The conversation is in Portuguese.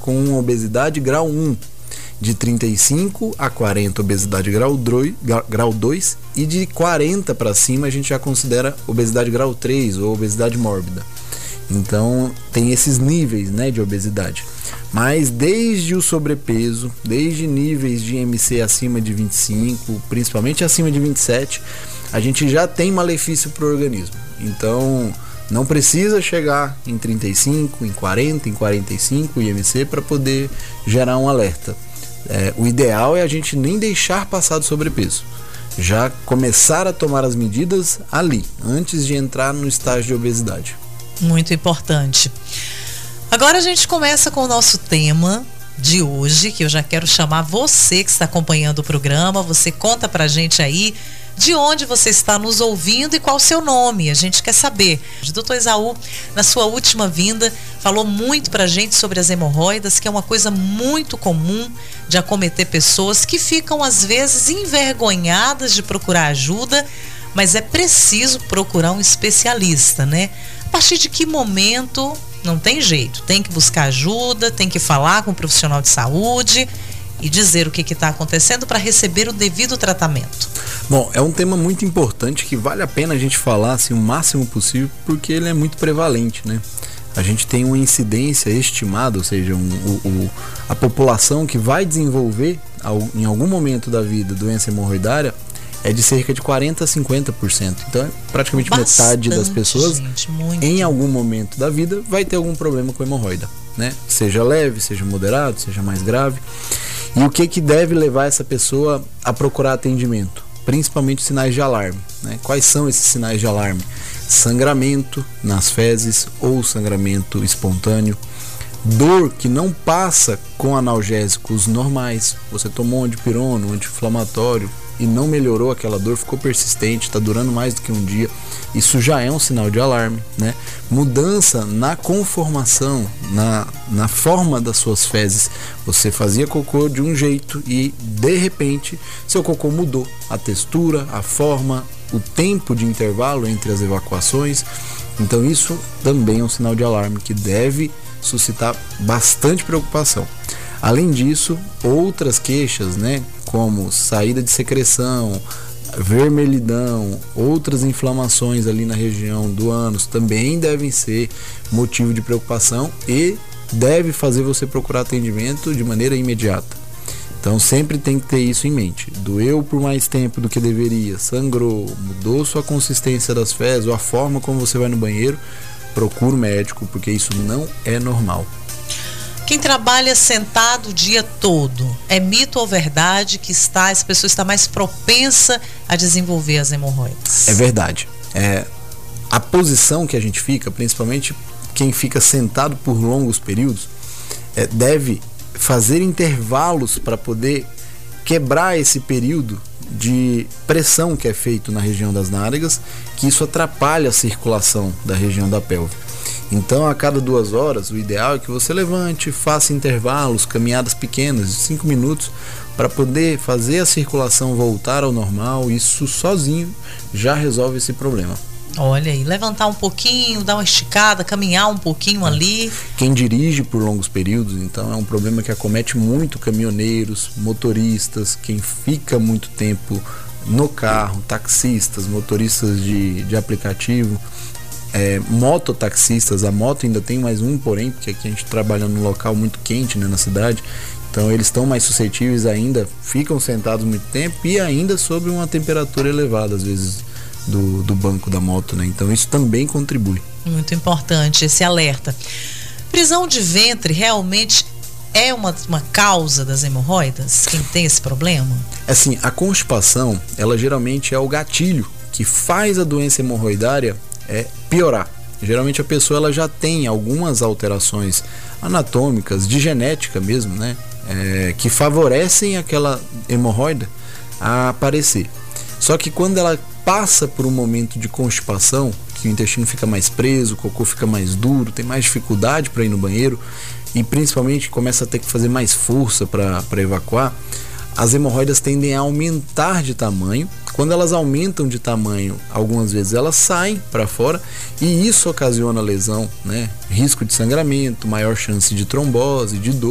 com uma obesidade grau 1. De 35 a 40, obesidade grau 2, e de 40 para cima a gente já considera obesidade grau 3 ou obesidade mórbida. Então tem esses níveis, né, de obesidade. Mas desde o sobrepeso, desde níveis de IMC acima de 25, principalmente acima de 27, a gente já tem malefício para o organismo. Então não precisa chegar em 35, em 40, em 45 IMC para poder gerar um alerta. O ideal é a gente nem deixar passar do sobrepeso, já começar a tomar as medidas ali, antes de entrar no estágio de obesidade. Muito importante. Agora a gente começa com o nosso tema de hoje, que eu já quero chamar você que está acompanhando o programa. Você conta pra gente aí de onde você está nos ouvindo e qual o seu nome. A gente quer saber. O doutor Esaú, na sua última vinda, falou muito pra gente sobre as hemorroidas, que é uma coisa muito comum de acometer pessoas que ficam às vezes envergonhadas de procurar ajuda, mas é preciso procurar um especialista, né? A partir de que momento? Não tem jeito, tem que buscar ajuda, tem que falar com um profissional de saúde e dizer o que está acontecendo para receber o devido tratamento. Bom, é um tema muito importante que vale a pena a gente falar assim, o máximo possível, porque ele é muito prevalente, né? A gente tem uma incidência estimada, ou seja, a população que vai desenvolver em algum momento da vida doença hemorroidária é de cerca de 40% a 50%. Então, praticamente metade das pessoas, gente, em algum momento da vida, vai ter algum problema com hemorroida, né? Seja leve, seja moderado, seja mais grave. E o que deve levar essa pessoa a procurar atendimento? Principalmente sinais de alarme, né? Quais são esses sinais de alarme? Sangramento nas fezes ou sangramento espontâneo. Dor que não passa com analgésicos normais. Você tomou um dipirona, um anti-inflamatório, e não melhorou aquela dor, ficou persistente, está durando mais do que um dia. Isso já é um sinal de alarme, né? Mudança na conformação, na forma das suas fezes. Você fazia cocô de um jeito e, de repente, seu cocô mudou. A textura, a forma, o tempo de intervalo entre as evacuações. Então isso também é um sinal de alarme que deve suscitar bastante preocupação. Além disso, outras queixas, né, como saída de secreção, vermelhidão, outras inflamações ali na região do ânus também devem ser motivo de preocupação e deve fazer você procurar atendimento de maneira imediata. Então sempre tem que ter isso em mente. Doeu por mais tempo do que deveria, sangrou, mudou sua consistência das fezes ou a forma como você vai no banheiro, procura o médico, porque isso não é normal. Quem trabalha sentado o dia todo, é mito ou verdade que essa pessoa está mais propensa a desenvolver as hemorroidas? É verdade. A posição que a gente fica, principalmente quem fica sentado por longos períodos, deve fazer intervalos para poder quebrar esse período de pressão que é feito na região das nádegas, que isso atrapalha a circulação da região da pelve. Então, a cada 2 horas, o ideal é que você levante, faça intervalos, caminhadas pequenas de 5 minutos, para poder fazer a circulação voltar ao normal. Isso sozinho já resolve esse problema. Olha aí, levantar um pouquinho, dar uma esticada, caminhar um pouquinho ali. Quem dirige por longos períodos, então, é um problema que acomete muito caminhoneiros, motoristas, quem fica muito tempo no carro, taxistas, motoristas de aplicativo, mototaxistas. A moto ainda tem mais um porém, porque aqui a gente trabalha num local muito quente, né, na cidade, então eles estão mais suscetíveis ainda, ficam sentados muito tempo e ainda sob uma temperatura elevada, às vezes, do banco da moto, né? Então isso também contribui. Muito importante esse alerta. Prisão de ventre realmente é uma causa das hemorroidas? Quem tem esse problema? Assim, a constipação, ela geralmente é o gatilho que faz a doença hemorroidária piorar. Geralmente a pessoa ela já tem algumas alterações anatômicas, de genética mesmo, né? Que favorecem aquela hemorroida a aparecer. Só que quando ela passa por um momento de constipação, que o intestino fica mais preso, o cocô fica mais duro, tem mais dificuldade para ir no banheiro e principalmente começa a ter que fazer mais força para evacuar, as hemorroidas tendem a aumentar de tamanho. Quando elas aumentam de tamanho, algumas vezes elas saem para fora e isso ocasiona lesão, né? Risco de sangramento, maior chance de trombose, de dor.